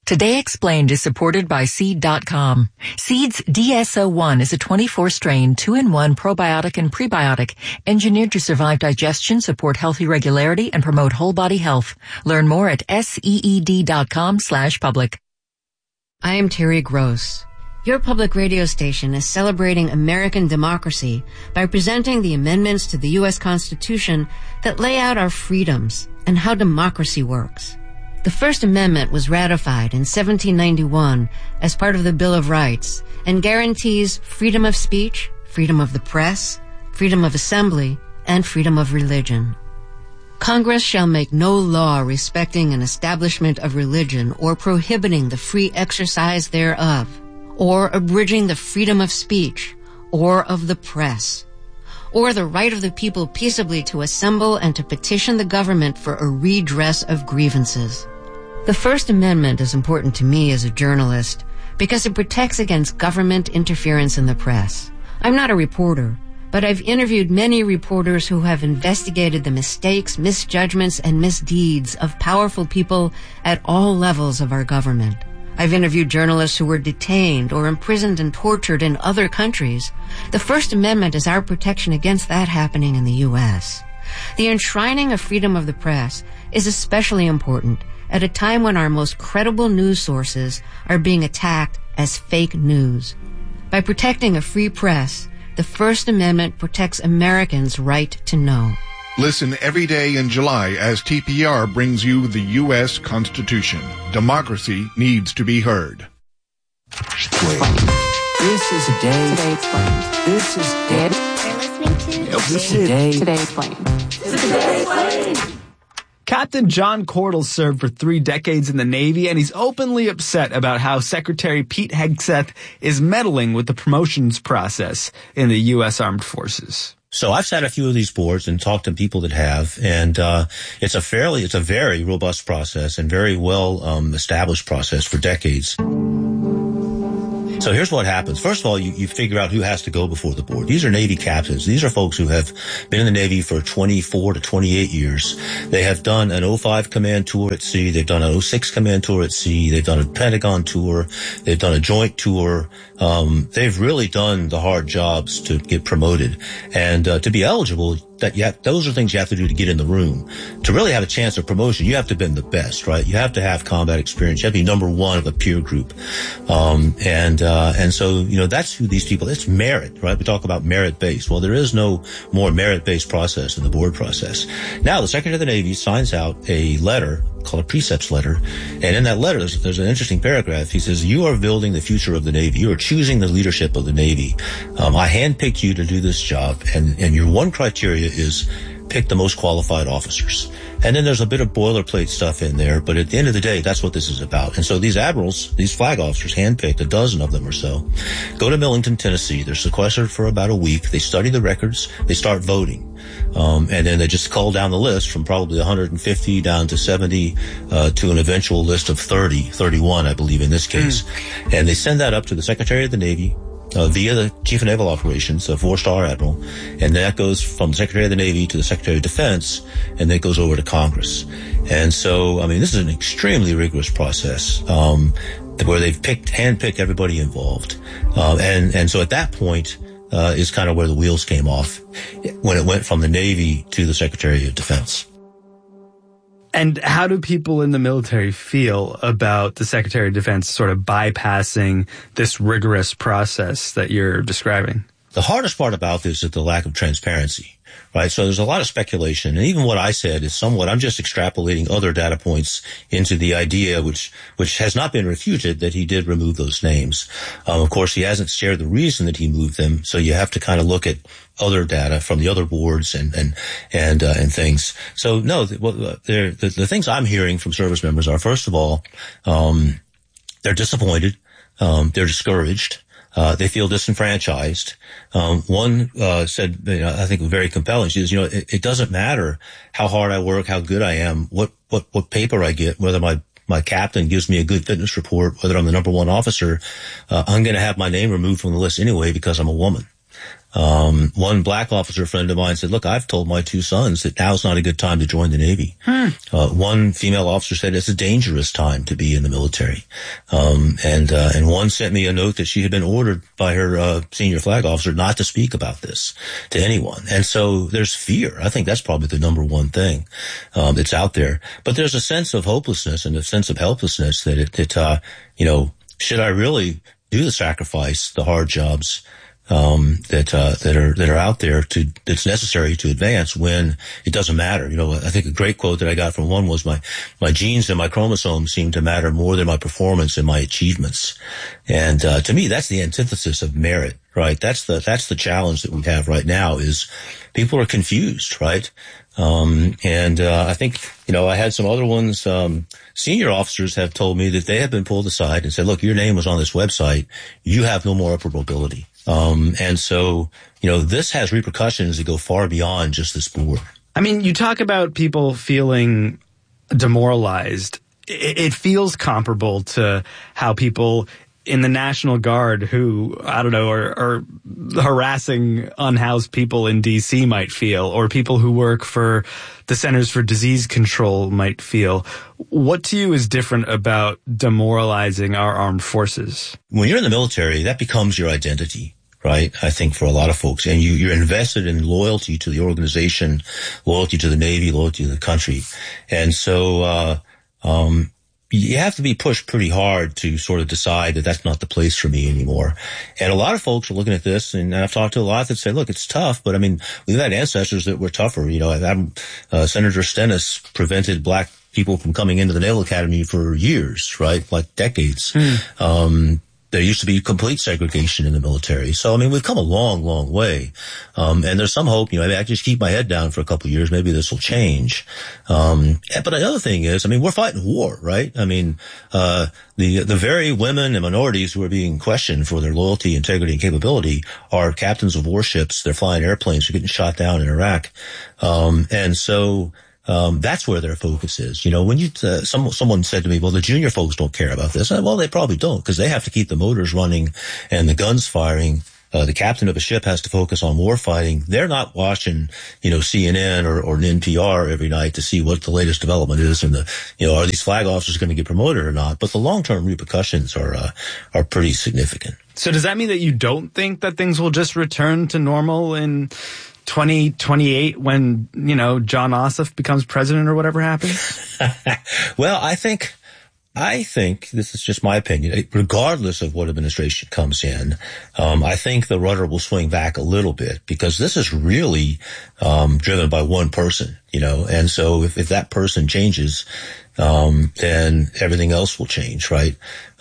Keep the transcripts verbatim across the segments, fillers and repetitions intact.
Today Explained is supported by Seed dot com. Seed's D S O one is a twenty-four strain, two in one probiotic and prebiotic, engineered to survive digestion, support healthy regularity, and promote whole body health. Learn more at seed dot com slash public. I am Terry Gross. Your public radio station is celebrating American democracy by presenting the amendments to the U S Constitution that lay out our freedoms and how democracy works. The First Amendment was ratified in seventeen ninety-one as part of the Bill of Rights and guarantees freedom of speech, freedom of the press, freedom of assembly, and freedom of religion. Congress shall make no law respecting an establishment of religion or prohibiting the free exercise thereof, or abridging the freedom of speech, or of the press, or the right of the people peaceably to assemble and to petition the government for a redress of grievances. The First Amendment is important to me as a journalist because it protects against government interference in the press. I'm not a reporter, but I've interviewed many reporters who have investigated the mistakes, misjudgments, and misdeeds of powerful people at all levels of our government. I've interviewed journalists who were detained or imprisoned and tortured in other countries. The First Amendment is our protection against that happening in the U S. The enshrining of freedom of the press is especially important at a time when our most credible news sources are being attacked as fake news. By protecting a free press, the First Amendment protects Americans' right to know. Listen every day in July as T P R brings you the U S Constitution. Democracy needs to be heard. This is a day. Today Explained. This is dead. You're listening to This is day. Today Explained. Today Explained. Captain John Cordell served for three decades in the Navy, and he's openly upset about how Secretary Pete Hegseth is meddling with the promotions process in the U S Armed Forces. So I've sat a few of these boards and talked to people that have, and uh it's a fairly, it's a very robust process and very well um established process for decades. So here's what happens. First of all, you, you figure out who has to go before the board. These are Navy captains. These are folks who have been in the Navy for twenty-four to twenty-eight years. They have done an oh five command tour at sea. They've done an oh six command tour at sea. They've done a Pentagon tour. They've done a joint tour. Um, they've really done the hard jobs to get promoted. And uh, to be eligible, that you have, those are things you have to do to get in the room. To really have a chance of promotion, you have to have been the best, right? You have to have combat experience. You have to be number one of a peer group. Um, and, uh, and so, you know, that's who these people, it's merit, right? We talk about merit-based. Well, there is no more merit-based process than the board process. Now, the Secretary of the Navy signs out a letter called a precepts letter. And in that letter, there's, there's an interesting paragraph. He says, you are building the future of the Navy. You are choosing the leadership of the Navy. Um, I handpicked you to do this job. And, and your one criteria is pick the most qualified officers. And then there's a bit of boilerplate stuff in there, but at the end of the day, that's what this is about. And so these admirals, these flag officers, handpicked, a dozen of them or so, go to Millington, Tennessee. They're sequestered for about a week. They study the records. They start voting. Um, and then they just cull down the list from probably one hundred fifty down to seventy, uh, to an eventual list of thirty, thirty-one, I believe in this case. Mm. And they send that up to the Secretary of the Navy, Uh, via the Chief of Naval Operations, a four-star admiral, and that goes from the Secretary of the Navy to the Secretary of Defense, and then goes over to Congress. And so, I mean, this is an extremely rigorous process, um, where they've picked, handpicked everybody involved. Uh, and, and so at that point, uh, is kind of where the wheels came off when it went from the Navy to the Secretary of Defense. And how do people in the military feel about the Secretary of Defense sort of bypassing this rigorous process that you're describing? The hardest part about this is the lack of transparency, right? So there's a lot of speculation. And even what I said is somewhat, I'm just extrapolating other data points into the idea, which, which has not been refuted, that he did remove those names. Um, of course, he hasn't shared the reason that he moved them. So you have to kind of look at other data from the other boards and, and, and, uh, and things. So no, the, well, the, the things I'm hearing from service members are, first of all, um, they're disappointed. Um, they're discouraged. Uh, they feel disenfranchised. Um, one, uh, said, you know, I think very compelling. She says, you know, it, it doesn't matter how hard I work, how good I am, what, what, what paper I get, whether my, my captain gives me a good fitness report, whether I'm the number one officer, uh, I'm going to have my name removed from the list anyway because I'm a woman. Um, one black officer friend of mine said, look, I've told my two sons that now's not a good time to join the Navy. Hmm. Uh, one female officer said it's a dangerous time to be in the military. Um, and, uh, and one sent me a note that she had been ordered by her, uh, senior flag officer not to speak about this to anyone. And so there's fear. I think that's probably the number one thing, um, that's out there. But there's a sense of hopelessness and a sense of helplessness that it, it, uh, you know, should I really do the sacrifice, the hard jobs, um, that, uh, that are, that are out there to, that's necessary to advance when it doesn't matter. You know, I think a great quote that I got from one was my, my genes and my chromosomes seem to matter more than my performance and my achievements. And, uh, to me, that's the antithesis of merit, right? That's the, that's the challenge that we have right now is people are confused, right? Um, and, uh, I think, you know, I had some other ones, um, senior officers have told me that they have been pulled aside and said, look, your name was on this website. You have no more upper mobility. Um, and so, you know, this has repercussions that go far beyond just this board. I mean, you talk about people feeling demoralized. It, it feels comparable to how people in the National Guard who, I don't know, are, are harassing unhoused people in D C might feel, or people who work for the Centers for Disease Control might feel. What to you is different about demoralizing our armed forces? When you're in the military, that becomes your identity, right? I think for a lot of folks, and you, you're invested in loyalty to the organization, loyalty to the Navy, loyalty to the country. And so, uh, um, you have to be pushed pretty hard to sort of decide that that's not the place for me anymore. And a lot of folks are looking at this, and I've talked to a lot that say, look, it's tough, but I mean, we've had ancestors that were tougher. You know, I'm, uh, Senator Stennis prevented black people from coming into the Naval Academy for years, right? Like decades. Hmm. Um, There used to be complete segregation in the military. So, I mean, we've come a long, long way. Um, and there's some hope, you know, I, mean, I just keep my head down for a couple of years. Maybe this will change. Um, but the other thing is, I mean, we're fighting war, right? I mean, uh, the, the very women and minorities who are being questioned for their loyalty, integrity, and capability are captains of warships. They're flying airplanes. They're getting shot down in Iraq. Um, and so, Um, that's where their focus is. You know, when you, uh, some, someone said to me, well, the junior folks don't care about this. And, well, they probably don't because they have to keep the motors running and the guns firing. Uh, the captain of a ship has to focus on war fighting. They're not watching, you know, C N N or, or N P R every night to see what the latest development is and the, you know, are these flag officers going to get promoted or not? But the long-term repercussions are, uh, are pretty significant. So does that mean that you don't think that things will just return to normal in twenty twenty-eight when, you know, John Ossoff becomes president or whatever happens? Well, I think, I think, this is just my opinion, regardless of what administration comes in, um, I think the rudder will swing back a little bit because this is really, um, driven by one person, you know, and so if, if that person changes, um, then everything else will change, right?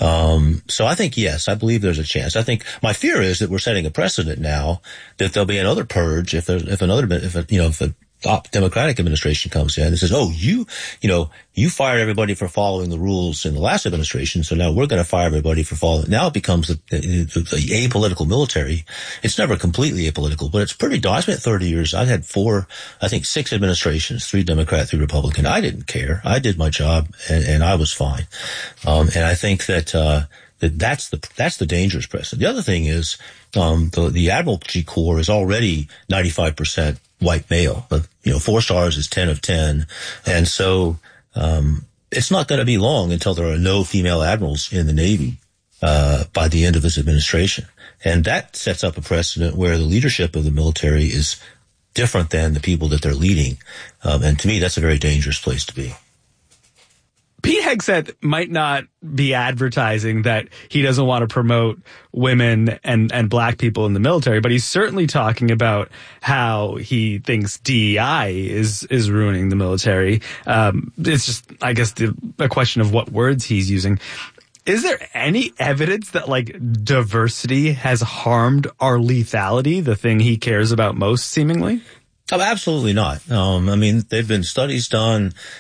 Um, so I think, yes, I believe there's a chance. I think my fear is that we're setting a precedent now that there'll be another purge if there's, if another, if, a, you know, if a top Democratic administration comes in and says, oh, you, you know, you fired everybody for following the rules in the last administration, so now we're going to fire everybody for following. Now it becomes a, a, a apolitical military. It's never completely apolitical, but it's pretty dark. I spent thirty years. I had four, I think six administrations, three Democrat, three Republican. I didn't care. I did my job and, and I was fine. Um, and I think that, uh, that that's the, that's the dangerous precedent. The other thing is, um, the, the Admiralty Corps is already ninety-five percent white male, but, you know, four stars is ten of ten. And so, um, it's not going to be long until there are no female admirals in the Navy, uh, by the end of this administration. And that sets up a precedent where the leadership of the military is different than the people that they're leading. Um, and to me, that's a very dangerous place to be. Pete Hegseth might not be advertising that he doesn't want to promote women and, and black people in the military, but he's certainly talking about how he thinks D E I is, is ruining the military. Um, it's just, I guess, the, a question of what words he's using. Is there any evidence that, like, diversity has harmed our lethality, the thing he cares about most, seemingly? Oh, absolutely not. Um, I mean, there've been studies done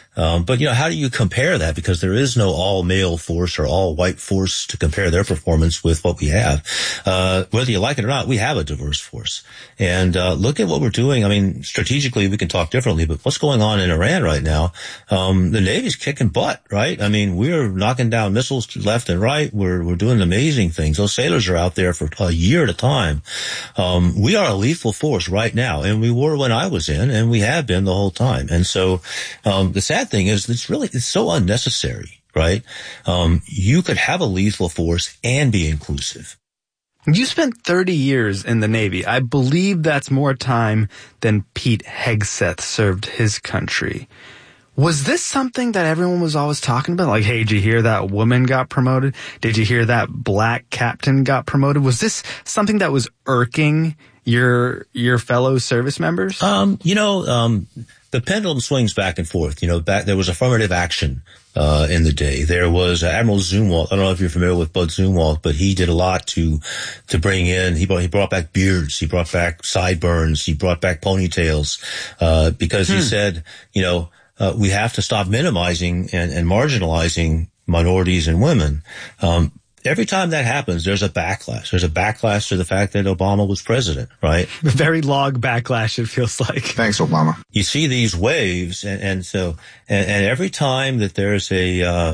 Um, but, you know, how do you compare that? Because there is no all-male force or all-white force to compare their performance with what we have. Uh, whether you like it or not, we have a diverse force. And uh, look at what we're doing. I mean, strategically, we can talk differently, but what's going on in Iran right now? Um, the Navy's kicking butt, right? I mean, we're knocking down missiles left and right. We're we're doing amazing things. Those sailors are out there for a year at a time. Um, we are a lethal force right now, and we were when I was in, and we have been the whole time. And so um, the sad thing is, it's really it's so unnecessary, right? Um, you could have a lethal force and be inclusive. You spent thirty years in the Navy. I believe that's more time than Pete Hegseth served his country. Was this something that everyone was always talking about? Like, hey, did you hear that woman got promoted? Did you hear that black captain got promoted? Was this something that was irking your your fellow service members? Um, you know, um, the pendulum swings back and forth. You know, back there was affirmative action uh in the day. There was uh, Admiral Zumwalt. I don't know if you're familiar with Bud Zumwalt, but he did a lot to to bring in. He brought he brought back beards. He brought back sideburns. He brought back ponytails uh because hmm. he said, you know, uh, we have to stop minimizing and, and marginalizing minorities and women. Um, Every time that happens, there's a backlash. There's a backlash to the fact that Obama was president, right? A very long backlash, it feels like. Thanks, Obama. You see these waves, and, and so, and, and every time that there's a, uh,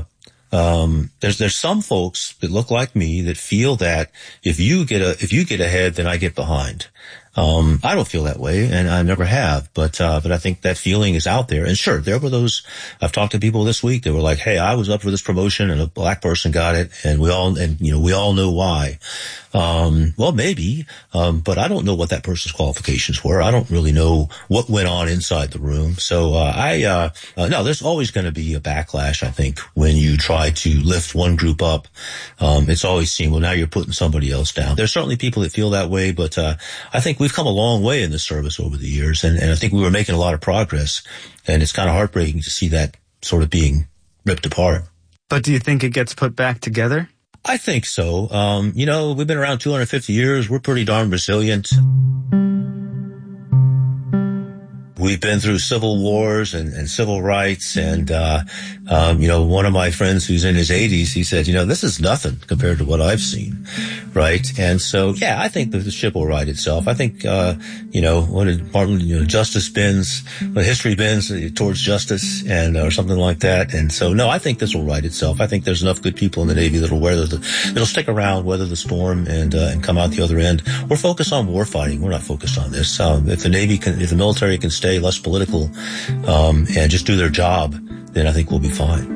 um, there's, there's some folks that look like me that feel that if you get a, if you get ahead, then I get behind. Um, I don't feel that way, and I never have, but, uh, but I think that feeling is out there. And sure, there were those, I've talked to people this week that were like, hey, I was up for this promotion and a black person got it, and we all, and, you know, we all know why. Um, well, maybe, um, but I don't know what that person's qualifications were. I don't really know what went on inside the room. So, uh, I, uh, uh no, there's always going to be a backlash, I think, when you try to lift one group up. Um, it's always seen, well, now you're putting somebody else down. There's certainly people that feel that way, but, uh, I think we've come a long way in the service over the years, and, and I think we were making a lot of progress, and it's kind of heartbreaking to see that sort of being ripped apart. But do you think it gets put back together? I think so. Um, you know, we've been around two hundred fifty years. We're pretty darn resilient. We've been through civil wars and, and civil rights, and uh um you know, one of my friends who's in his eighties, he said, you know, this is nothing compared to what I've seen, right? And so, yeah, I think that the ship will right itself. I think, uh you know, what did Martin, you know, justice bends, well, history bends towards justice, and or something like that. And so, no, I think this will right itself. I think there's enough good people in the Navy that'll weather the, that'll stick around, weather the storm, and uh, and come out the other end. We're focused on war fighting. We're not focused on this. Um, if the Navy can, if the military can stay less political, um, and just do their job, then I think we'll be fine.